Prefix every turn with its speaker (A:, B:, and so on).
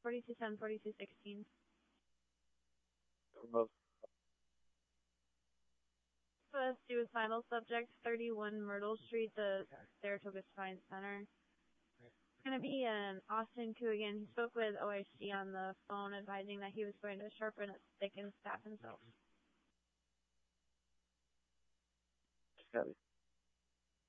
A: 4210, 4216.
B: Both.
A: So that's suicidal subject, 31 Myrtle Street, the Saratoga Science Center. It's going to be Austin Coogan. He spoke with OIC on the phone, advising that he was going to sharpen his stick and stab himself.
B: Copy.